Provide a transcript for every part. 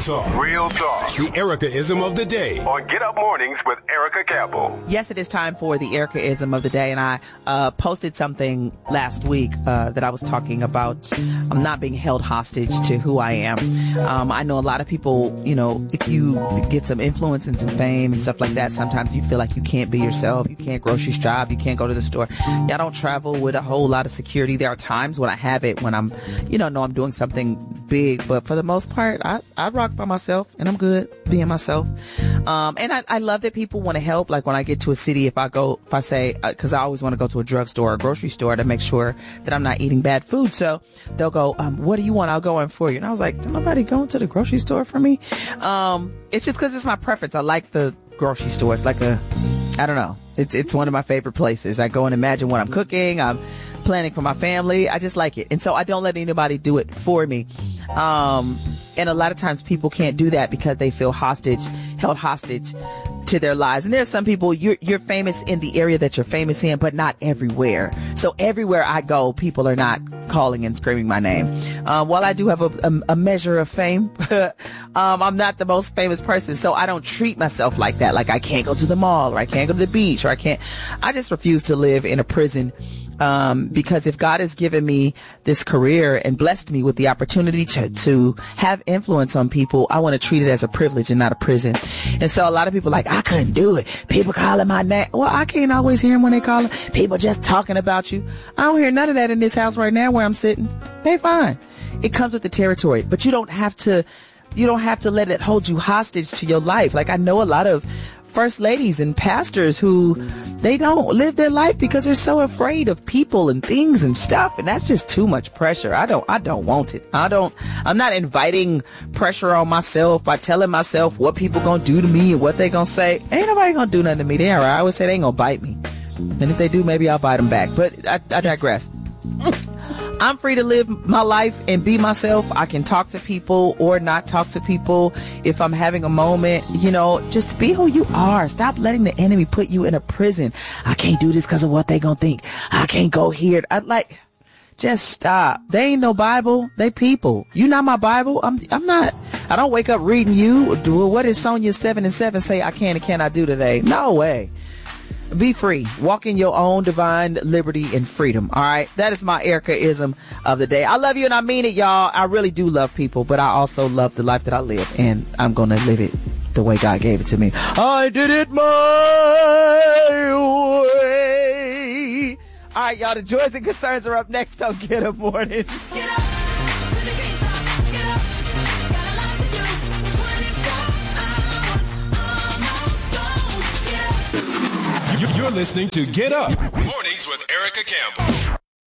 talk. Real talk. The Erica-ism of the day. On Get Up Mornings with Erica Campbell. Yes, it is time for the Erica-ism of the day, and I posted something last week that I was talking about. I'm not being held hostage to who I am. I know a lot of people, you know, if you get some influence and some fame and stuff like that, sometimes you feel like you can't be yourself. You can't grocery shop. You can't go to the store. I don't travel with a whole lot of security. There are times when I have it, when I'm, you know I'm doing something big, but for the most part, I rock by myself and I'm good being myself. And I love that people want to help. Like when I get to a city, if I say, cause I always want to go to a drugstore or a grocery store to make sure that I'm not eating bad food. So they'll go, what do you want? I'll go in for you. And I was like, did nobody go to the grocery store for me? It's just cause it's my preference. I like the grocery store. It's like I don't know. It's one of my favorite places. I go and imagine what I'm cooking. I'm planning for my family. I just like it. And so I don't let anybody do it for me. And a lot of times people can't do that because they feel held hostage to their lives. And there's some people, you're famous in the area that you're famous in, but not everywhere. So everywhere I go, people are not calling and screaming my name. While I do have a measure of fame, I'm not the most famous person. So I don't treat myself like that. Like I can't go to the mall, or I can't go to the beach, or I just refuse to live in a prison. Because if God has given me this career and blessed me with the opportunity to have influence on people, I want to treat it as a privilege and not a prison. And so a lot of people are like, I couldn't do it. People calling my name. Well, I can't always hear them when they call them. People just talking about you. I don't hear none of that in this house right now where I'm sitting. They fine. It comes with the territory, but you don't have to let it hold you hostage to your life. Like I know a lot of first ladies and pastors who they don't live their life because they're so afraid of people and things and stuff, and that's just too much pressure. I don't want it. I'm not inviting pressure on myself by telling myself what people gonna do to me and what they gonna say. Ain't nobody gonna do nothing to me. I always say they ain't gonna bite me, and if they do, maybe I'll bite them back, but I digress. I'm free to live my life and be myself. I can talk to people or not talk to people if I'm having a moment, just be who you are. Stop letting the enemy put you in a prison. I can't do this because of what they gonna think. I can't go here. Just stop. They ain't no Bible. They people. You not my Bible. I'm not. I don't wake up reading you. What does Sonia 7:7 say I can and cannot do today? No way. Be free. Walk in your own divine liberty and freedom. All right. That is my Erica-ism of the day. I love you and I mean it, y'all. I really do love people, but I also love the life that I live, and I'm going to live it the way God gave it to me. I did it my way. All right, y'all. The joys and concerns are up next on Get Up Mornings. Get up. You're listening to Get Up Mornings with Erica Campbell.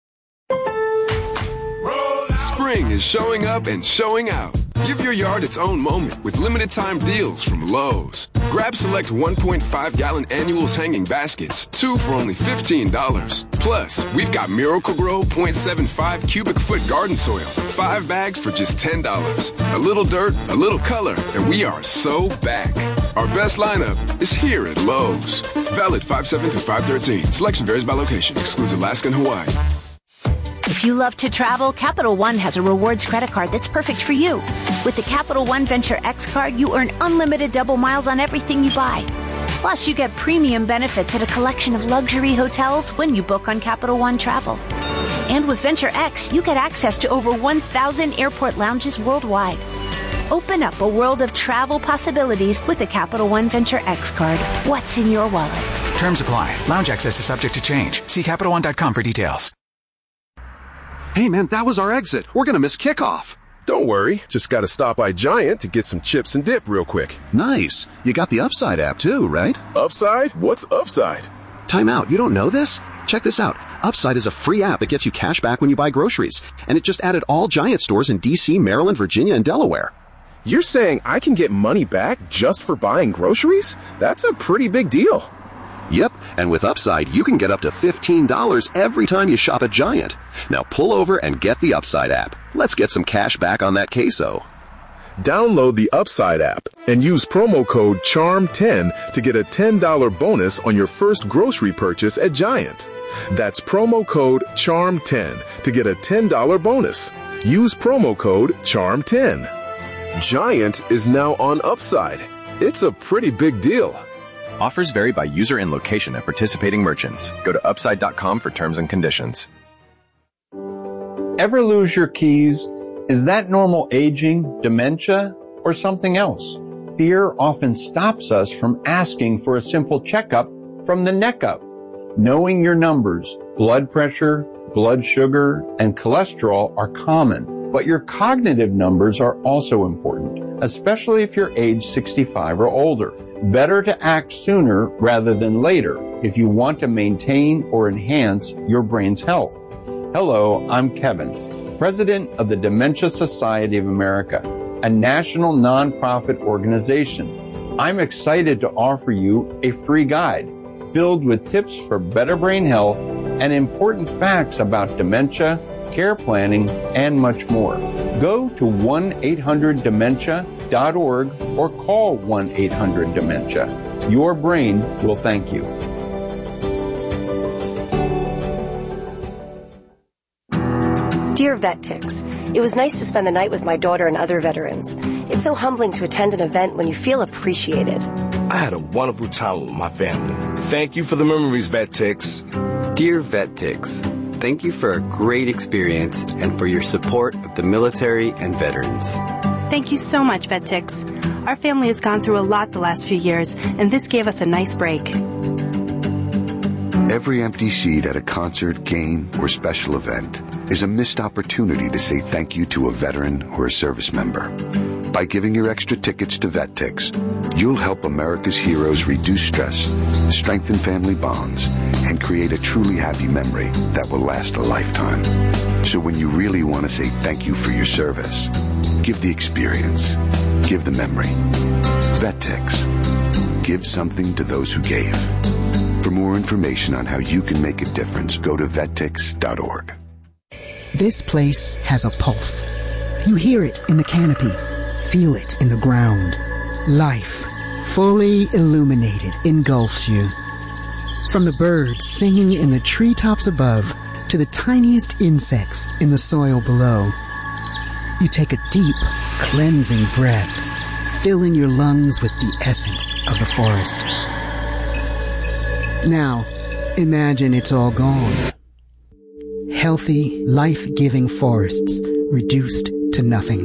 Spring is showing up and showing out. Give your yard its own moment with limited time deals from Lowe's. Grab select 1.5-gallon annuals hanging baskets, 2 for only $15. Plus, we've got Miracle-Gro 0.75 cubic foot garden soil, 5 bags for just $10. A little dirt, a little color, and we are so back. Our best lineup is here at Lowe's. Valid 5/7 through 5/13. Selection varies by location. Excludes Alaska and Hawaii. If you love to travel, Capital One has a rewards credit card that's perfect for you. With the Capital One Venture X card, you earn unlimited double miles on everything you buy. Plus, you get premium benefits at a collection of luxury hotels when you book on Capital One Travel. And with Venture X, you get access to over 1,000 airport lounges worldwide. Open up a world of travel possibilities with the Capital One Venture X card. What's in your wallet? Terms apply. Lounge access is subject to change. See CapitalOne.com for details. Hey, man, that was our exit. We're going to miss kickoff. Don't worry. Just got to stop by Giant to get some chips and dip real quick. Nice. You got the Upside app too, right? Upside? What's Upside? Time out. You don't know this? Check this out. Upside is a free app that gets you cash back when you buy groceries. And it just added all Giant stores in D.C., Maryland, Virginia, and Delaware. You're saying I can get money back just for buying groceries? That's a pretty big deal. Yep, and with Upside, you can get up to $15 every time you shop at Giant. Now pull over and get the Upside app. Let's get some cash back on that queso. Download the Upside app and use promo code CHARM10 to get a $10 bonus on your first grocery purchase at Giant. That's promo code CHARM10 to get a $10 bonus. Use promo code CHARM10. Giant is now on Upside. It's a pretty big deal. Offers vary by user and location at participating merchants. Go to upside.com for terms and conditions. Ever lose your keys? Is that normal aging, dementia, or something else? Fear often stops us from asking for a simple checkup from the neck up. Knowing your numbers, blood pressure, blood sugar, and cholesterol are common, but your cognitive numbers are also important, especially if you're age 65 or older. Better to act sooner rather than later if you want to maintain or enhance your brain's health. Hello, I'm Kevin, President of the Dementia Society of America, a national nonprofit organization. I'm excited to offer you a free guide filled with tips for better brain health and important facts about dementia, care planning, and much more. Go to 1-800-DEMENTIA.org or call 1-800-DEMENTIA. Your brain will thank you. Dear VetTix, it was nice to spend the night with my daughter and other veterans. It's so humbling to attend an event when you feel appreciated. I had a wonderful time with my family. Thank you for the memories, VetTix. Dear VetTix, thank you for a great experience and for your support of the military and veterans. Thank you so much, VetTix. Our family has gone through a lot the last few years, and this gave us a nice break. Every empty seat at a concert, game, or special event is a missed opportunity to say thank you to a veteran or a service member. By giving your extra tickets to VetTix, you'll help America's heroes reduce stress, strengthen family bonds, and create a truly happy memory that will last a lifetime. So when you really want to say thank you for your service, give the experience, give the memory. VetTix. Give something to those who gave. For more information on how you can make a difference, go to vettix.org. This place has a pulse. You hear it in the canopy, feel it in the ground. Life, fully illuminated, engulfs you. From the birds singing in the treetops above to the tiniest insects in the soil below, you take a deep, cleansing breath, filling your lungs with the essence of the forest. Now, imagine it's all gone. Healthy, life-giving forests reduced to nothing.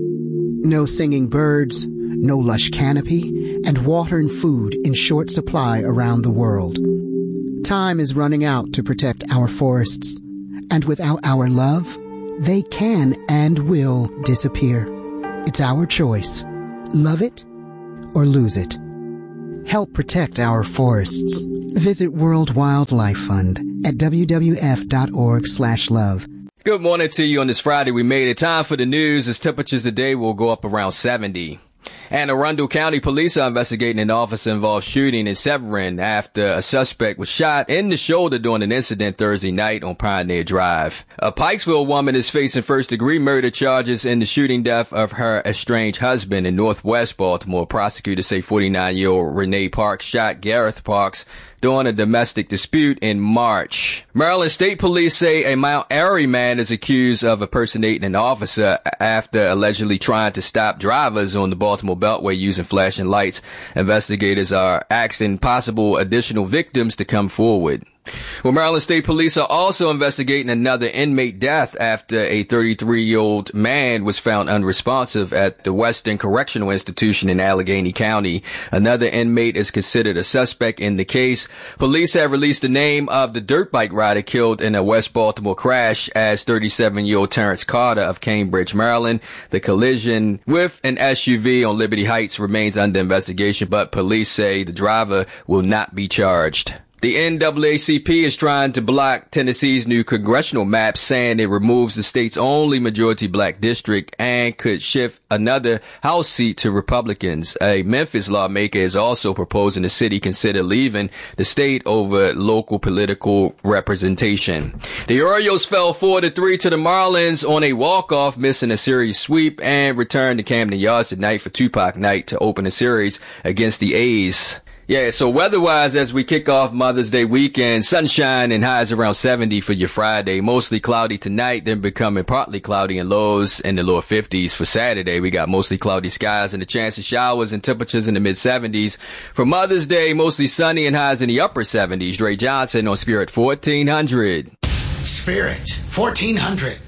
No singing birds, no lush canopy, and water and food in short supply around the world. Time is running out to protect our forests, and without our love, they can and will disappear. It's our choice. Love it or lose it. Help protect our forests. Visit World Wildlife Fund at wwf.org/love. Good morning to you on this Friday. We made it time for the news as temperatures today will go up around 70. And Arundel County police are investigating an officer-involved shooting in Severn after a suspect was shot in the shoulder during an incident Thursday night on Pioneer Drive. A Pikesville woman is facing first-degree murder charges in the shooting death of her estranged husband in Northwest Baltimore. Prosecutors say 49-year-old Renee Parks shot Gareth Parks during a domestic dispute in March. Maryland State Police say a Mount Airy man is accused of impersonating an officer after allegedly trying to stop drivers on the Baltimore Beltway using flashing lights. Investigators are asking possible additional victims to come forward. Well, Maryland State Police are also investigating another inmate death after a 33-year-old man was found unresponsive at the Western Correctional Institution in Allegheny County. Another inmate is considered a suspect in the case. Police have released the name of the dirt bike rider killed in a West Baltimore crash as 37-year-old Terrence Carter of Cambridge, Maryland. The collision with an SUV on Liberty Heights remains under investigation, but police say the driver will not be charged. The NAACP is trying to block Tennessee's new congressional map, saying it removes the state's only majority black district and could shift another House seat to Republicans. A Memphis lawmaker is also proposing the city consider leaving the state over local political representation. The Orioles fell 4-3 to the Marlins on a walk-off, missing a series sweep, and returned to Camden Yards tonight for Tupac Night to open the series against the A's. Yeah, so weather-wise, as we kick off Mother's Day weekend, sunshine and highs around 70 for your Friday. Mostly cloudy tonight, then becoming partly cloudy and lows in the lower 50s. For Saturday, we got mostly cloudy skies and a chance of showers and temperatures in the mid-70s. For Mother's Day, mostly sunny and highs in the upper 70s. Dre Johnson on Spirit 1400. Spirit 1400.